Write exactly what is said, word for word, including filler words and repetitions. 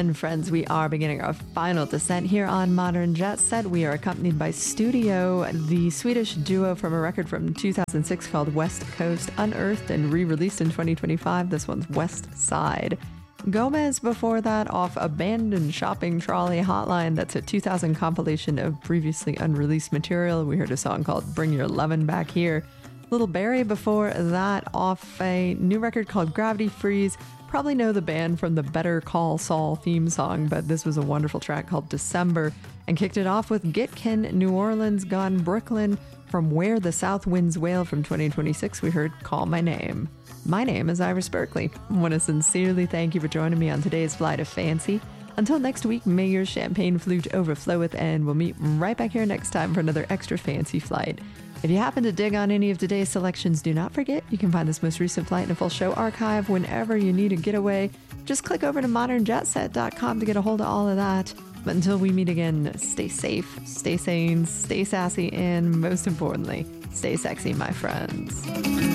and friends, we are beginning our final descent here on Modern Jet Set. We are accompanied by Studio, the Swedish duo from a record from two thousand six called West Coast, unearthed and re-released in twenty twenty-five. This one's West Side. Gomez before that off Abandoned Shopping Trolley Hotline. That's a two thousand compilation of previously unreleased material. We heard a song called Bring Your Lovin' Back Here. Little Barry before that off a new record called Gravity Freeze. Probably know the band from the Better Call Saul theme song, but this was a wonderful track called December, and kicked it off with Gitkin, New Orleans Gone Brooklyn. From Where the South Winds Wail from twenty twenty-six, we heard Call My Name. My name is Iris Berkeley. I want to sincerely thank you for joining me on today's Flight of Fancy. Until next week, may your champagne flute overfloweth, and we'll meet right back here next time for another extra fancy flight. If you happen to dig on any of today's selections, do not forget you can find this most recent flight and a full show archive whenever you need a getaway. Just click over to modern jet set dot com to get a hold of all of that. But until we meet again, stay safe, stay sane, stay sassy, and most importantly, stay sexy, my friends.